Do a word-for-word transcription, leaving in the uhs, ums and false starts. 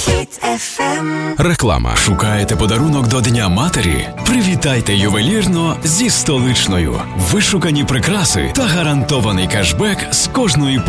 Реклама. Шукаєте подарунок до Дня матері? Привітайте ювелірно зі столичною. Вишукані прикраси та гарантований кешбек з кожної